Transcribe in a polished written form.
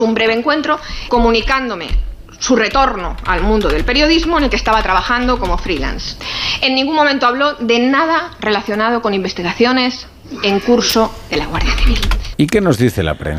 un breve encuentro comunicándome su retorno al mundo del periodismo en el que estaba trabajando como freelance. En ningún momento habló de nada relacionado con investigaciones en curso de la Guardia Civil. ¿Y qué nos dice la prensa?